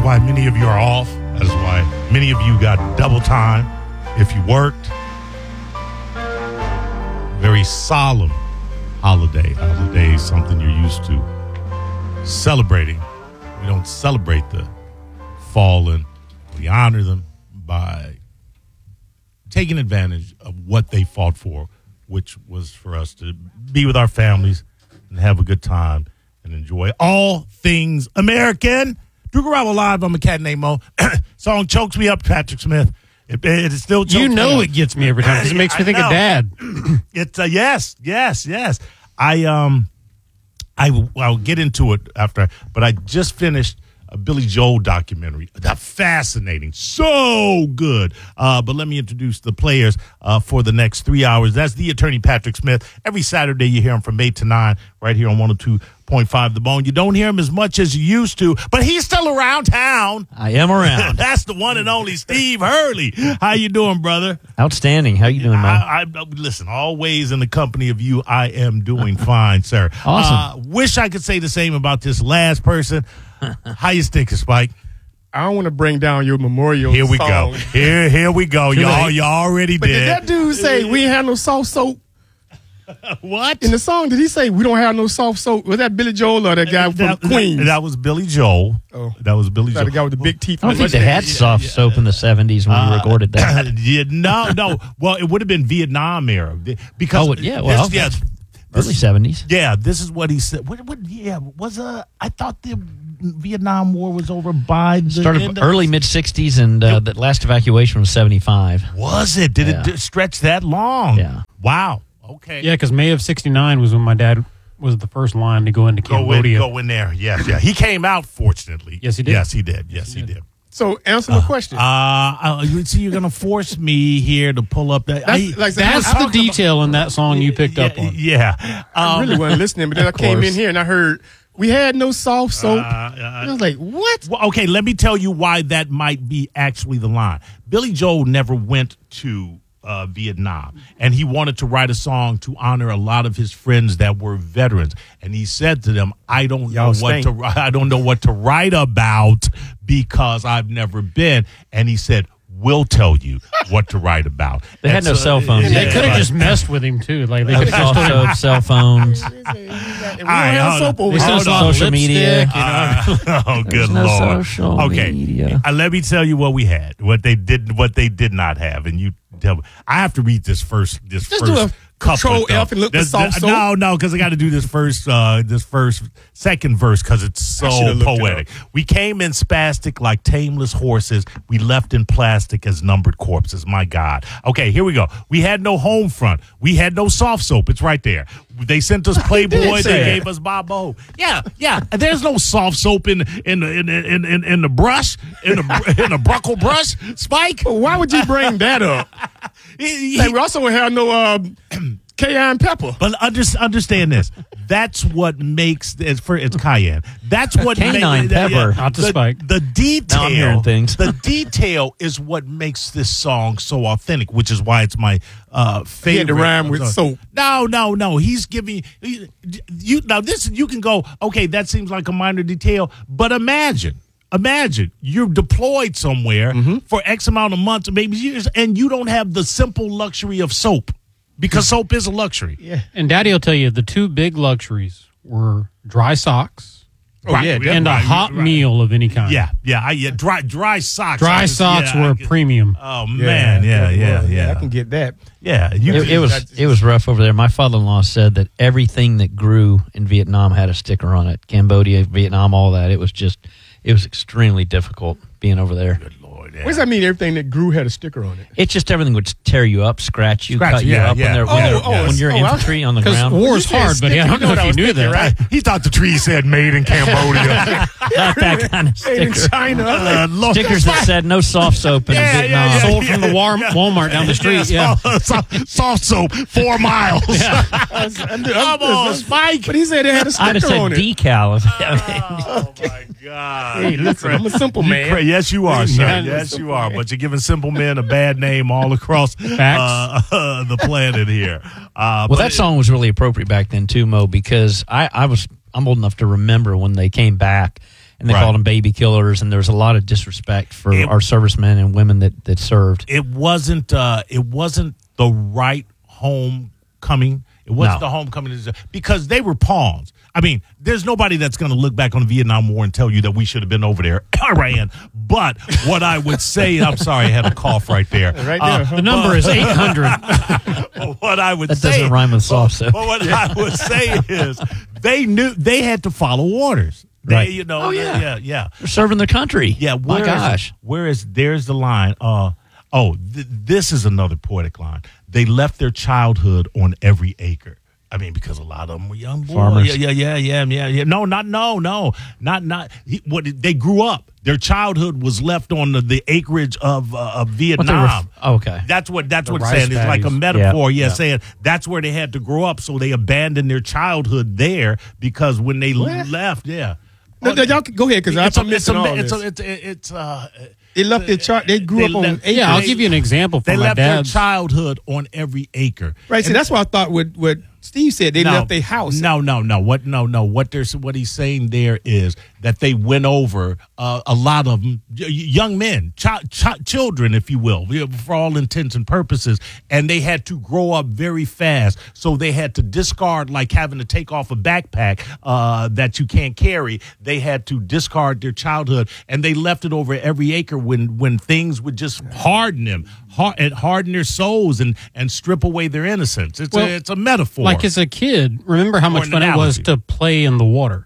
why many of you are off. That is why many of you got double time if you worked. Very solemn holiday. Holiday is something you're used to celebrating. We don't celebrate the fallen. We honor them by taking advantage of what they fought for, which was for us to be with our families and have a good time and enjoy all things American. Drew Garabo live on the cat named Mo. Song chokes me up, Patrick Smith. It is still chokes me up. It gets me every time because it makes me think of Dad. It's yes. I'll get into it after, but I just finished a Billy Joel documentary. That's fascinating. So good. But let me introduce the players for the next 3 hours. That's the attorney, Patrick Smith. Every Saturday you hear him from 8 to 9 right here on 102.5 The Bone. You don't hear him as much as you used to, but he's still around town. I am around. That's the one and only Steve Hurley. How you doing, brother? Outstanding. How you doing, man? Listen, always in the company of you, I am doing fine, sir. Awesome. Wish I could say the same about this last person. How you stinking, Spike? I don't want to bring down your memorial Here we song. go. Here we go. You already But did that dude say we ain't have no soft soap? What? In the song, did he say we don't have no soft soap? Was that Billy Joel or that guy from Queens? That was Billy Joel. Oh. That was Billy Joel. The guy with the big teeth. I don't think they had soft soap in the 70s when we recorded that. No. Well, it would have been Vietnam era. Because early 70s. Yeah, this is what he said. I thought the Vietnam War was over by the started early mid-60s, and the last evacuation was 75. Was it? Did it stretch that long? Yeah. Wow. Okay. Yeah, because May of '69 was when my dad was the first line to go into Cambodia. Go in there. Yes, yeah. He came out, fortunately. Yes, he did. Yes, he did. So answer the question. You see, you're going to force me here to pull up that. That's the detail in that song you picked up on. Yeah. I really wasn't listening, but then I came in here and I heard we had no soft soap. I was like, what? Well, okay, let me tell you why that might be actually the line. Billy Joel never went to Vietnam, and he wanted to write a song to honor a lot of his friends that were veterans. And he said to them, I don't know what to write about because I've never been. And he said, we'll tell you what to write about. They had no cell phones. And they could have just messed with him too. Like they could have soft cell phones. Social media. Oh, good Lord. Okay, let me tell you what we had, what they did not have, and you tell me. I have to read this first. Control F and look for soft soap. No, because I got to do this second verse because it's so poetic. We came in spastic like tameless horses. We left in plastic as numbered corpses. My God. Okay, here we go. We had no home front. We had no soft soap. It's right there. They sent us Playboy. They gave us Bobo. Yeah. And there's no soft soap in the brush in the Bruckle brush. Spike. Well, why would you bring that up? We also have no cayenne pepper. But understand this. That's what makes it's cayenne. That's what canine pepper. Not to Spike. The detail. Now I'm hearing things. The detail is what makes this song so authentic, which is why it's my favorite. He had to rhyme with soap. No. He's giving you now. This you can go. Okay, that seems like a minor detail, but imagine you're deployed somewhere for X amount of months, maybe years, and you don't have the simple luxury of soap because soap is a luxury. Yeah. And Daddy will tell you the two big luxuries were dry socks and a hot meal of any kind. Yeah. Dry socks. Dry socks were a premium. Oh, man. Yeah. I can get that. Yeah. It was rough over there. My father-in-law said that everything that grew in Vietnam had a sticker on it. Cambodia, Vietnam, all that. It was extremely difficult being over there. Good Lord. What does that mean? Everything that grew had a sticker on it. It's just everything would tear you up, scratch you, cut you up when you're infantry on the ground. Because war's hard, but I don't know if you knew that. Right? He thought the tree said made in Cambodia. Not that kind of sticker. Made in China. Stickers that said no soft soap in Vietnam. Sold from the Walmart down the street. Soft soap, 4 miles. Come on, Spike. But he said it had a sticker I'd have said on it. decal. Oh, my God. Hey, listen, I'm a simple man. Yes, you are, sir. Yes, you are. But you're giving simple men a bad name all across the planet here. Well, that song was really appropriate back then, too, Mo, because I'm old enough to remember when they came back and they called them baby killers, and there was a lot of disrespect for our servicemen and women that served. It wasn't the right homecoming. It wasn't the homecoming because they were pawns. I mean, there's nobody that's going to look back on the Vietnam War and tell you that we should have been over there, Iran. But what I would say, I'm sorry, I had a cough right there. Right there. The number is 800. What I would that say doesn't rhyme with soft. But what I would say is they knew they had to follow orders. They, right. Yeah. They're serving their country. Yeah. My gosh. Whereas there's the line. This is another poetic line. They left their childhood on every acre. I mean, because a lot of them were young boys. Farmers. Yeah. No. Not. They grew up. Their childhood was left on the acreage of Vietnam. Okay. That's what it's saying. It's like a metaphor. Saying that's where they had to grow up, so they abandoned their childhood there because when they left, No, y'all go ahead because I'm missing all this. They left their child. They grew up on acres. Yeah, I'll give you an example. They left their childhood on every acre. Right. See, that's what I thought. What Steve said, they left their house. No. What he's saying there is that they went over a lot of them, young men, children, if you will, for all intents and purposes, and they had to grow up very fast. So they had to discard, like having to take off a backpack that you can't carry. They had to discard their childhood, and they left it over every acre when things would just harden them. Harden their souls and strip away their innocence. It's a metaphor. Like as a kid, remember how much fun it was to play in the water.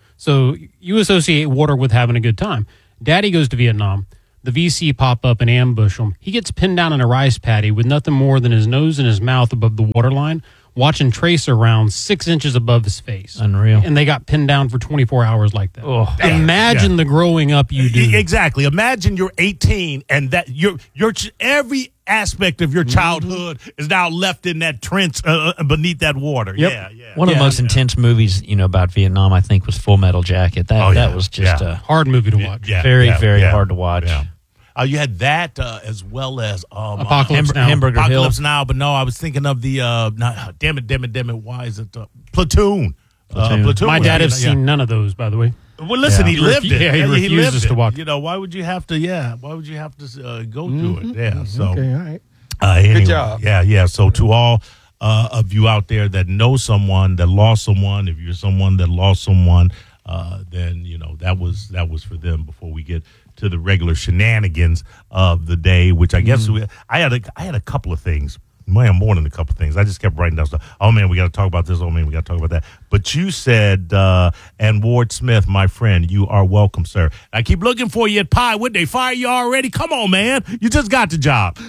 So you associate water with having a good time. Daddy goes to Vietnam. The VC pop up and ambush him. He gets pinned down in a rice paddy with nothing more than his nose and his mouth above the waterline, watching tracer rounds 6 inches above his face. Unreal. And they got pinned down for 24 hours like that. Oh, imagine the growing up you do. Exactly. Imagine you're 18 and that your every aspect of your childhood is now left in that trench beneath that water. Yep. Yeah. One of the most intense movies, about Vietnam, I think, was Full Metal Jacket. That was just a hard movie to watch. Very hard to watch. Yeah. You had that as well as Apocalypse Now. Hamburger Apocalypse Hill. Now, but no, I was thinking of the damn it, why is it Platoon? Platoon. My dad has seen none of those, by the way. Well, listen, he lived it. Yeah, he refuses to watch. Why would you have to? Yeah, why would you have to go through it? Yeah. So Okay, all right. Anyway, Good job. Yeah. So to all of you out there that know someone that lost someone, if you're someone that lost someone, then that was for them. Before we get to the regular shenanigans of the day, which I guess I had a couple of things. Man, more than a couple of things. I just kept writing down stuff. Oh man, we got to talk about this. Oh man, we got to talk about that. But you said, and Ward Smith, my friend, you are welcome, sir. I keep looking for you at Pie. Would they fire you already? Come on, man. You just got the job.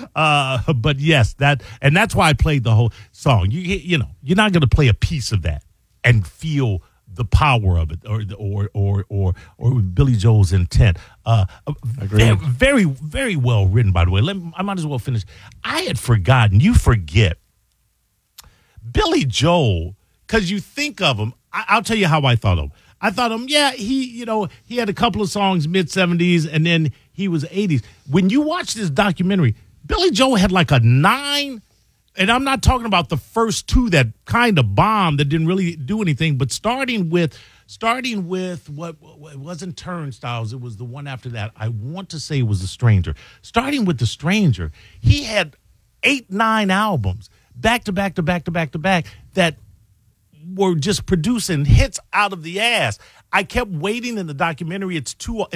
But yes, that's why I played the whole song. You're not going to play a piece of that and feel the power of it, or Billy Joel's intent. Very, very well written, by the way. I might as well finish. I had forgotten. You forget Billy Joel because you think of him. I'll tell you how I thought of him. I thought of him. Yeah, he had a couple of songs mid-70s, and then he was 80s. When you watch this documentary, Billy Joel had like a 9. And I'm not talking about the first two that kind of bombed that didn't really do anything, but starting with what wasn't Turnstiles, it was the one after that. I want to say it was The Stranger. Starting with The Stranger, he had 8-9 albums back to back that were just producing hits out of the ass. I kept waiting in the documentary. It's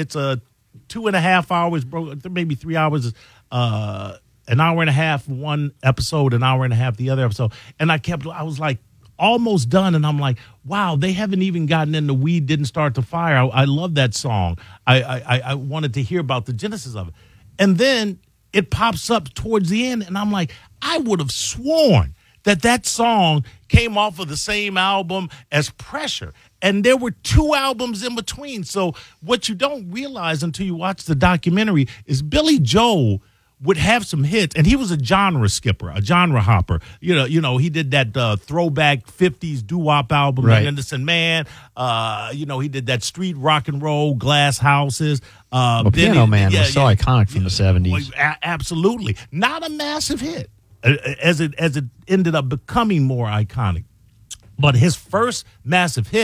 2.5 hours, bro, maybe 3 hours. An hour and a half one episode, an hour and a half the other episode. And I was like almost done. And I'm like, wow, they haven't even gotten into Weed Didn't Start the Fire. I love that song. I wanted to hear about the genesis of it. And then it pops up towards the end. And I'm like, I would have sworn that song came off of the same album as Pressure. And there were 2 albums in between. So what you don't realize until you watch the documentary is Billy Joel would have some hits, and he was a genre skipper, a genre hopper. He did that throwback 50s doo-wop album, right. Innocent Man. He did that street rock and roll, Glass Houses. Piano Man was so iconic from the 70s. Absolutely. Not a massive hit, as it ended up becoming more iconic. But his first massive hit,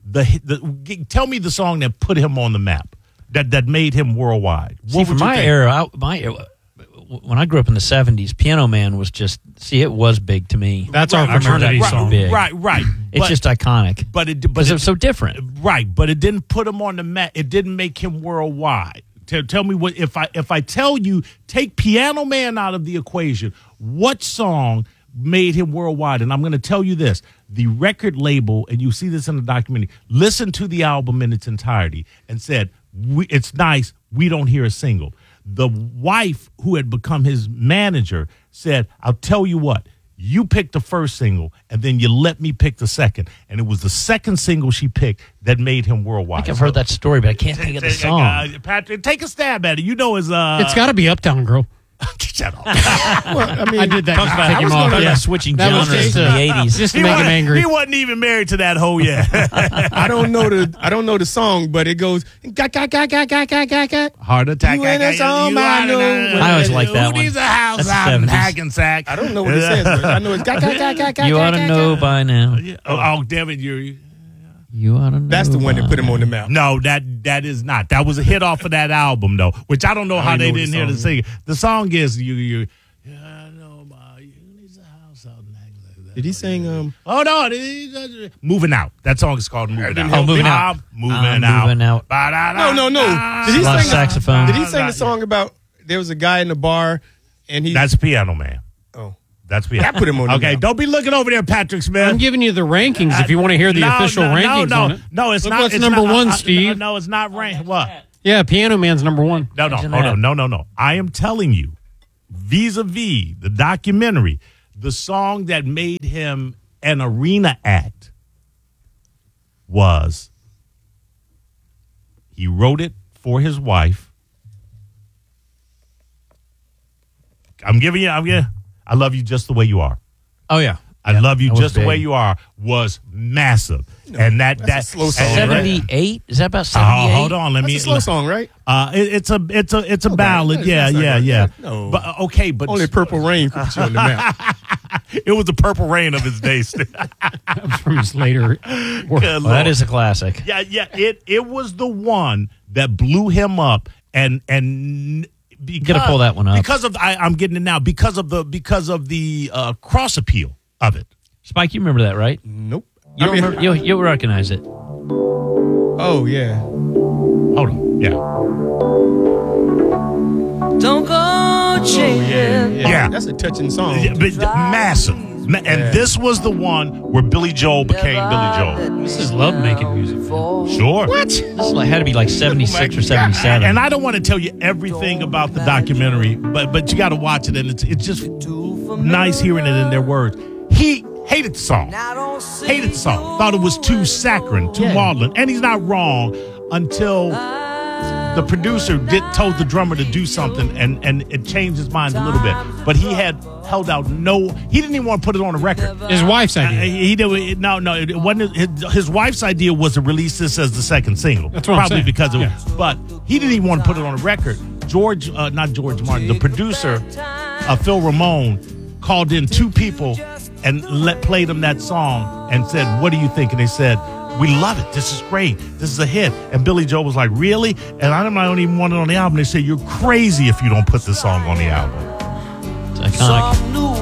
Tell me the song that put him on the map, that made him worldwide. See, for my era, when I grew up in the 70s, Piano Man was it was big to me. That's our fraternity song. Big. Right. It's just iconic. But it was so different. Right, but it didn't put him on the map. It didn't make him worldwide. Tell me what if I tell you, take Piano Man out of the equation, what song made him worldwide? And I'm going to tell you this. The record label, and you see this in the documentary, listened to the album in its entirety and said, it's nice, we don't hear a single. The wife who had become his manager said, I'll tell you what, you pick the first single, and then you let me pick the second. And it was the second single she picked that made him worldwide. I think I've heard that story, but I can't think of the song. Patrick, take a stab at it. You know, it's got to be Uptown Girl. Shut up. Well, I mean, I did that. Talk about him off, switching genres in the 80s. Just to make him angry. He wasn't even married to that hoe yet. I don't know the song, but it goes got. Heart attack. You ain't on my new. I always like that Who one. needs a house That's out in 70s. Hackensack? I don't know what it says, but I know it's got. You ought to know by now. Oh, damn it, you. You ought to know. That's the one that put him on the map. No, that is not. That was a hit off of that album, though, which I don't know how they didn't hear the sing. The song is you. I know about you needs a house out in Hackensack. Did he sing? Oh no, Moving Out. That song is called Moving Out. Oh, Moving Out. Moving Out. No. Did he Lot of sing saxophone. Did he sing the song about there was a guy in the bar and he? That's Piano Man. Oh, that's Piano. that put him on the Okay, map. don't be looking over there, Patrick Smith. I'm giving you the rankings if you want to hear the official rankings on it. No, it's Look not. what's it's number not, one, Steve. No, it's not ranked. What? Yeah, Piano Man's number one. No. I am telling you, vis-a-vis the documentary, the song that made him an arena act was he wrote it for his wife. I love you just the way you are. Oh, yeah. I love you that was just the way big. you are was massive. And that's a slow song, right? 78? Is that about 78? Hold on, let That's me. a slow song, right? It's a ballad. That's Yeah. not right. No. But okay, but Only Purple Rain could put you on the map. it was the Purple Rain of his days. That was from his later work. Well, that is a classic. Yeah. It was the one that blew him up, and because, Gotta pull that one up. because of I'm getting it now because of the cross appeal of it. Spike, you remember that, right? Nope. You remember, you'll recognize it. Oh yeah. Hold on, yeah. Don't go changing. Yeah. That's a touching song. Yeah, but massive. And this was the one where Billy Joel became Billy Joel. This is love making music. Sure. What? This had to be like 76 or 77. And I don't want to tell you everything about the documentary, but you got to watch it, and it's just nice hearing it in their words. He hated the song. Thought it was too saccharine, too maudlin. And he's not wrong until the producer told the drummer to do something, and it changed his mind a little bit. But he had held out he didn't even want to put it on a record. His wife's idea. It wasn't. His wife's idea was to release this as the second single. That's what I'm probably saying. because of Yeah. But he didn't even want to put it on a record. Not George Martin, the producer, Phil Ramone, called in two people and played them that song and said, "What do you think?" And they said, "We love it. This is great. This is a hit." And Billy Joel was like, "Really?" And I don't even want it on the album. They said, "You're crazy if you don't put this song on the album." It's iconic.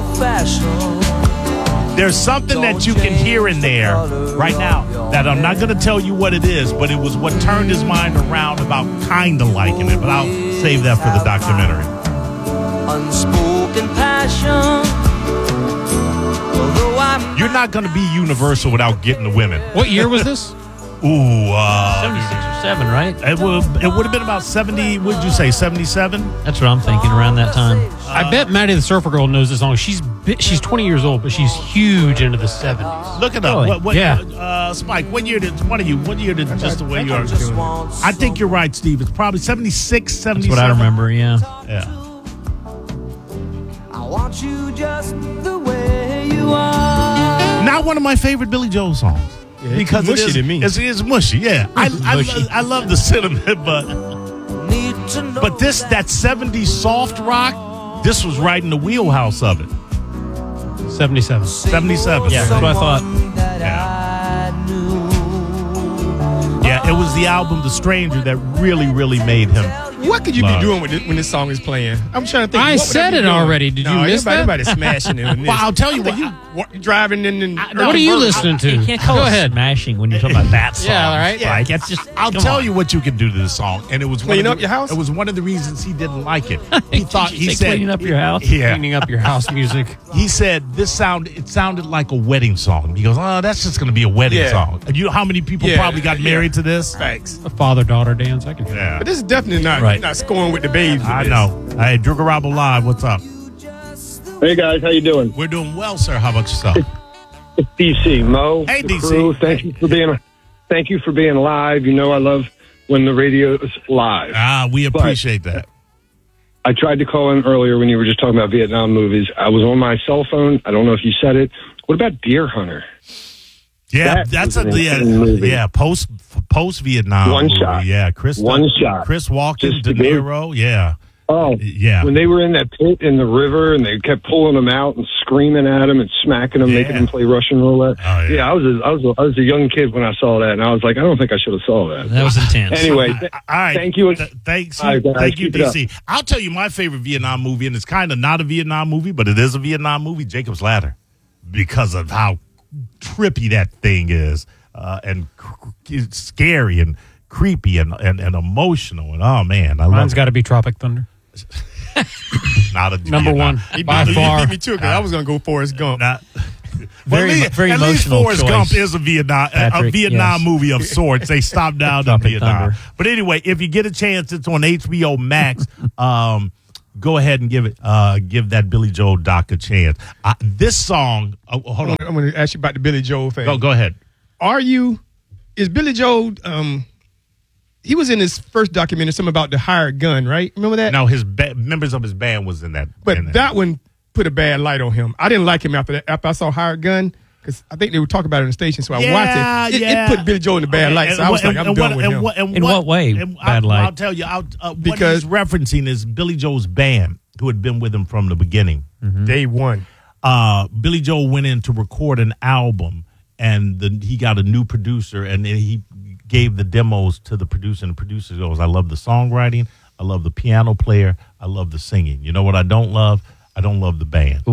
There's something that you can hear in there right now that I'm not going to tell you what it is, but it was what turned his mind around about kind of liking it. But I'll save that for the documentary. Unspoken passion. You're not going to be universal without getting the women. What year was this? Ooh, 76 or 7, right? it would have been about 70. Would you say 77? That's what I'm thinking, around that time. I bet Maddie the Surfer Girl knows this song. She's 20 years old, but she's huge into the 70s. Look it up. Really? What, Yeah. Spike, what year did just the way you are? I think you're right, Steve. It's probably 76, 77. That's what I remember, yeah. Yeah. I want you just the way you are. Not one of my favorite Billy Joel songs. Yeah, because it's it mushy is, to me. It's mushy, yeah. I love the sentiment, but that 70s soft rock, this was right in the wheelhouse of it. 77. 77. Yeah, that's what I thought. it was the album The Stranger that really made him. What could you be doing when this song is playing? I'm trying to think. I said it already. Did you miss that? Everybody smashing it. Well, I'll tell you what. You driving in. What are you listening to? You can't call Go it ahead. smashing when you're talking about that song. Yeah, all right. Like, it's just. I'll tell you what you can do to this song, and it was Clean up your house? It was one of the reasons he didn't like it. He thought Did you he say said cleaning up your house. Yeah, Cleaning up your house music. he said it sounded like a wedding song. He goes, oh, that's just going to be a wedding song. And you know how many people probably got married to this? Thanks. A father-daughter dance. I can hear Yeah, But this is definitely not scoring with the babes. I know. Hey, Drew Garabo Live, what's up? Hey guys, how you doing? We're doing well, sir. How about yourself? It's DC Mo. Hey, the DC. crew. Thank you for being live. You know I love when the radio is live. We appreciate that. I tried to call in earlier when you were just talking about Vietnam movies. I was on my cell phone. I don't know if you said it. What about Deer Hunter? Yeah, that's a movie. Post Vietnam One movie. shot. Yeah, Chris Walken, Just De Niro. Yeah. Oh, yeah. When they were in that pit in the river and they kept pulling them out and screaming at them and smacking them, making them play Russian roulette. Oh, yeah. I was a young kid when I saw that, and I was like, I don't think I should have saw that. That was intense. Anyway, All right. thank you. Thank All right, guys, you, keep it up. DC. I'll tell you my favorite Vietnam movie, and it's kind of not a Vietnam movie, but it is a Vietnam movie, Jacob's Ladder, because of how trippy that thing is, and it's scary and creepy and emotional. And oh man, Mine's got to be Tropic Thunder. Not a Number Vietnam. one by far. You beat me too, because I was going to go Forrest Gump. Very at least emotional Forrest choice, Gump is a Patrick, Vietnam movie of sorts. They stopped down in Tropic Vietnam. Thunder. But anyway, if you get a chance, it's on HBO Max. Go ahead and give that Billy Joel doc a chance. This song. Hold on. I'm going to ask you about the Billy Joel thing. Go ahead. Is Billy Joel? He was in his first documentary, something about the hired gun, right? Remember that? No, his members of his band was in that. But that one put a bad light on him. I didn't like him after that. After I saw Hired Gun, because I think they were talking about it on the station, so I watched it. It put Billy Joel in a bad light. So I was like, I'm done with him. In what way? Bad light. I'll tell you. What he's referencing is Billy Joel's band, who had been with him from the beginning. Mm-hmm. Day one. Billy Joel went in to record an album, and he got a new producer, and then he gave the demos to the producer, and the producer goes, I love the songwriting, I love the piano player, I love the singing. You know what I don't love? I don't love the band.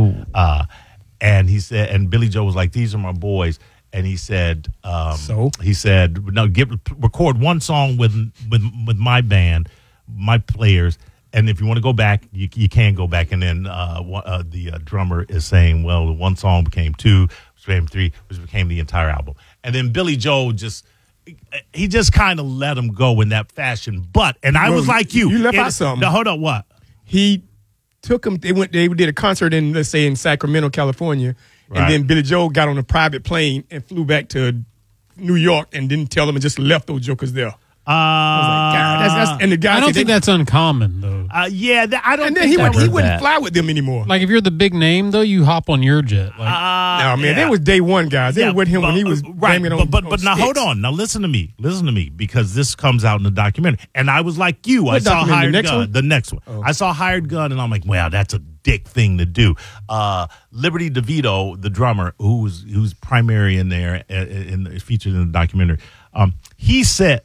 And he said, and Billy Joel was like, these are my boys. And he said, he said, no, record one song with my band, my players. And if you want to go back, you can go back. And then the drummer is saying, well, the one song became two, which became three, which became the entire album. And then Billy Joel just kind of let him go in that fashion. And I was like you. You left out something. No, hold on, what? He took him, they did a concert in, let's say, in Sacramento, California. Right. And then Billy Joel got on a private plane and flew back to New York and didn't tell them and just left those jokers there. I was like, God, and the guy I don't think that's uncommon, though. I don't. And then he wouldn't fly with them anymore. Like, if you're the big name, though, you hop on your jet. Like, no, man, they was day one guys. They were with him when he was banging on. But now hold on. Now listen to me, because this comes out in the documentary. And I was like you. What I saw Hired next Gun. one? The next one. Oh. I saw Hired Gun, and I'm like, wow, that's a dick thing to do. Liberty DeVito, the drummer, who's primary in there, featured in the documentary. He said.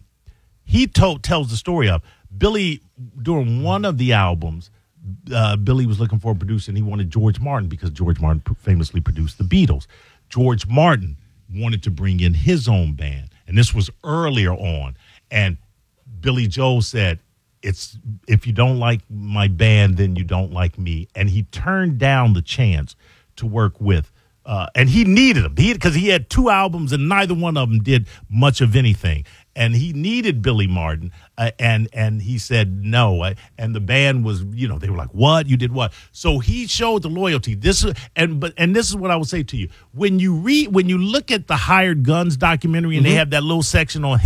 He tells the story of Billy during one of the albums. Billy was looking for a producer, and he wanted George Martin because George Martin famously produced the Beatles. George Martin wanted to bring in his own band, and this was earlier on. And Billy Joel said, "It's if you don't like my band, then you don't like me." And he turned down the chance to work with. And he needed him because he had two albums, and neither one of them did much of anything. And he needed Billy Martin, and he said no. And the band was, they were like, "What? You did what?" So he showed the loyalty. This is what I would say to you: when you look at the Hired Guns documentary, and they have that little section on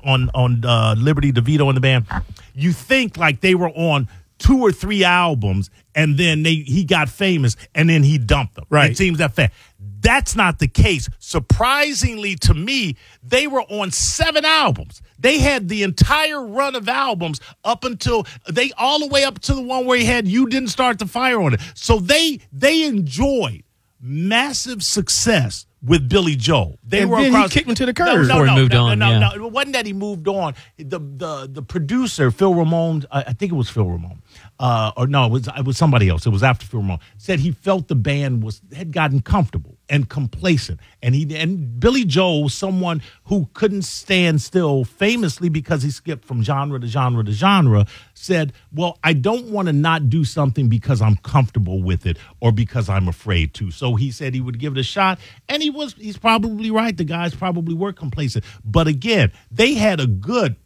Liberty DeVito and the band, you think like they were on 2 or 3 albums, and then he got famous, and then he dumped them. Right. It seems that fast. That's not the case. Surprisingly to me, they were on 7 albums. They had the entire run of albums up until all the way up to the one where he had You Didn't Start the Fire on it. So they enjoyed massive success with Billy Joel. They and were then across. He kicked him to the curb. Before he moved on. No. It wasn't that he moved on. The producer, Phil Ramone, I think it was Phil Ramone. Or no, it was somebody else. It was after Phil Ramone. Said he felt the band had gotten comfortable and complacent. And Billy Joel, someone who couldn't stand still, famously because he skipped from genre to genre to genre, said, well, I don't want to not do something because I'm comfortable with it or because I'm afraid to. So he said he would give it a shot. And he's probably right. The guys probably were complacent. But again, they had a good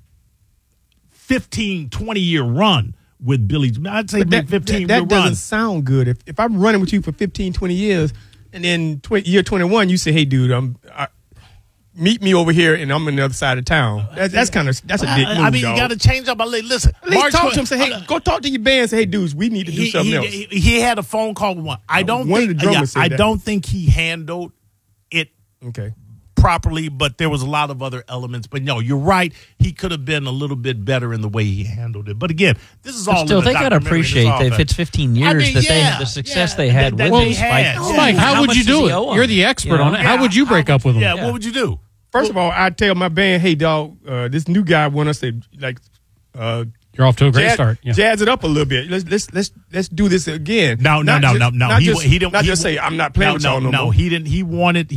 15, 20-year run with Billy. I'd say that 15 that run. doesn't sound good. If I'm running with you for 15, 20 years, and then year 21, you say, hey, dude, meet me over here, and I'm on the other side of town. That's a dick move, I mean, dog. you got to change up. Listen, at least talk to him. Say, hey, go talk to your band. And say, hey, dudes, we need to do something else. He had a phone call with one. I don't think he handled it properly, but there was a lot of other elements. But no, you're right. He could have been a little bit better in the way he handled it. But again, this is all. Still, they got to appreciate that if it's 15 years they had the success they had with Spike. Mike, how would you do it? You're the expert on it. How would you break up with him? Yeah, what would you do? First of all, I'd tell my band, hey, dog, this new guy want us to you're off to a great start. Yeah. Jazz it up a little bit. Let's do this again. No. He didn't just say I'm not playing with y'all no more. He didn't. He wanted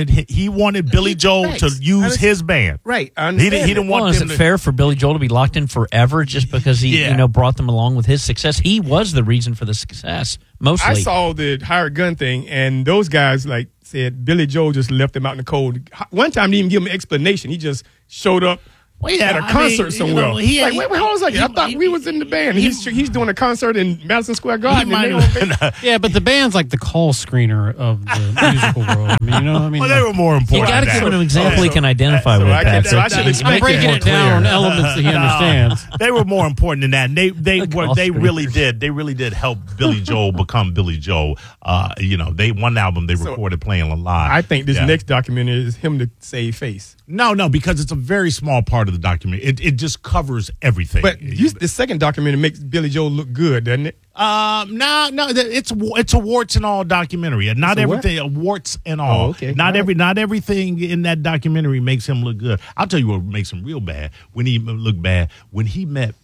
Billy Joel to use his band. Right. He didn't want. Is it fair for Billy Joel to be locked in forever just because he brought them along with his success? He was the reason for the success mostly. I saw the hired gun thing, and those guys said Billy Joel just left them out in the cold. One time, he didn't even give him an explanation. He just showed up. At a concert somewhere. Wait, hold on a second. I thought we was in the band. He's doing a concert in Madison Square Garden. Yeah, but the band's like the call screener of the musical world. Well, they were more important. You got to give him an example he can identify with. I'm breaking it down elements that he understands. They were more important than that. And they really did help Billy Joel become Billy Joel. One album they recorded playing live. I think this next documentary is him to save face. No, because it's a very small part of the documentary. It just covers everything. But the second documentary makes Billy Joel look good, doesn't it? No, it's a warts and all documentary. Not everything, warts and all. Oh, okay. Not everything in that documentary makes him look good. I'll tell you what makes him real bad. When he looked bad, when he met.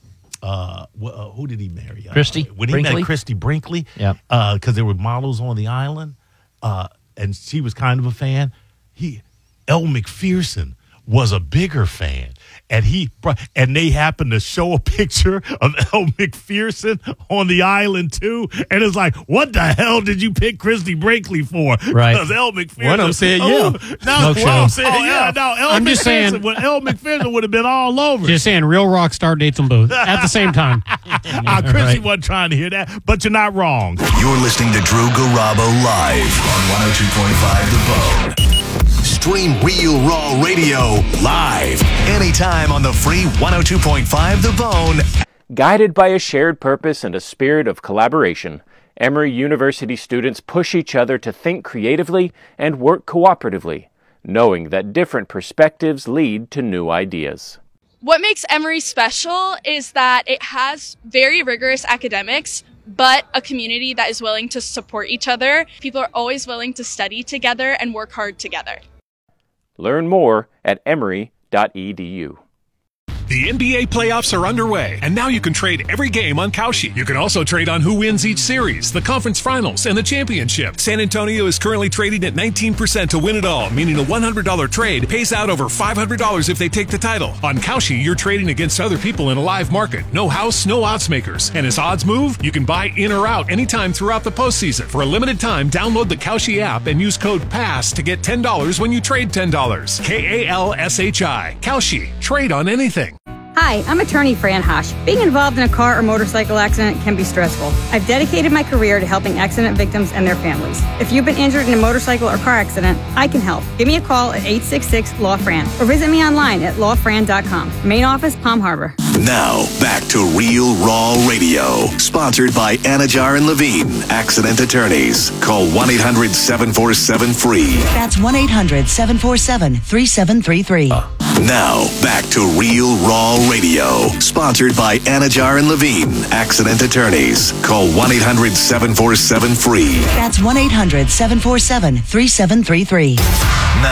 Who did he marry? Christy. When he Brinkley? met Christy Brinkley. Yeah. Because there were models on the island, and she was kind of a fan. Elle Macpherson was a bigger fan. And they happened to show a picture of Elle Macpherson on the island too, and it's like, what the hell did you pick Christy Brinkley for? Right? Because Elle Macpherson. One of them said, I'm just saying, Elle Macpherson would have been all over. Just saying, real rock star dates them both at the same time. Christy wasn't trying to hear that, but you're not wrong. You're listening to Drew Garabo live on 102.5 The Bone. Stream Real Raw Radio live anytime on the free 102.5 The Bone. Guided by a shared purpose and a spirit of collaboration, Emory University students push each other to think creatively and work cooperatively, knowing that different perspectives lead to new ideas. What makes Emory special is that it has very rigorous academics, but a community that is willing to support each other. People are always willing to study together and work hard together. Learn more at emory.edu. The NBA playoffs are underway, and now you can trade every game on Kalshi. You can also trade on who wins each series, the conference finals, and the championship. San Antonio is currently trading at 19% to win it all, meaning a $100 trade pays out over $500 if they take the title. On Kalshi, you're trading against other people in a live market. No house, no odds makers. And as odds move, you can buy in or out anytime throughout the postseason. For a limited time, download the Kalshi app and use code PASS to get $10 when you trade $10. KALSHI. Kalshi. Trade on anything. Hi, I'm attorney Fran Hosh. Being involved in a car or motorcycle accident can be stressful. I've dedicated my career to helping accident victims and their families. If you've been injured in a motorcycle or car accident, I can help. Give me a call at 866-LAW-FRAN or visit me online at lawfran.com. Main office, Palm Harbor. Now, back to Real Raw Radio. Sponsored by Anajar and Levine, Accident Attorneys. Call 1-800-747-FREE. That's 1-800-747-3733. Now, back to Real Raw Radio. Sponsored by Anajar and Levine, Accident Attorneys. Call 1-800-747-FREE. That's 1-800-747-3733.